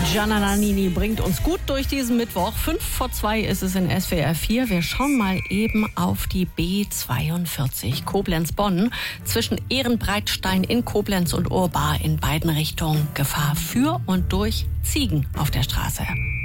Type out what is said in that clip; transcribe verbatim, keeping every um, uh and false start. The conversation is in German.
Gianna Nannini bringt uns gut durch diesen Mittwoch. Fünf vor zwei ist es in S W R vier. Wir schauen mal eben auf die B zweiundvierzig Koblenz-Bonn. Zwischen Ehrenbreitstein in Koblenz und Urbar in beiden Richtungen Gefahr für und durch Ziegen auf der Straße.